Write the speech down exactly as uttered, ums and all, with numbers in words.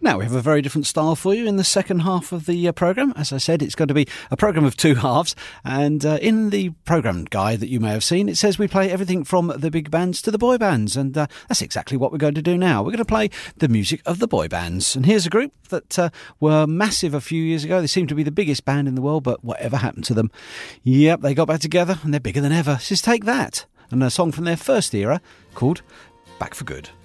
Now, we have a very different style for you in the second half of the uh, programme. As I said, it's going to be a programme of two halves. And uh, in the programme guide that you may have seen, it says we play everything from the big bands to the boy bands. And uh, that's exactly what we're going to do now. We're going to play the music of the boy bands. And here's a group that uh, were massive a few years ago. They seem to be the biggest band in the world, but whatever happened to them? Yep, they got back together and they're bigger than ever. Just Take That. And a song from their first era called Back for Good.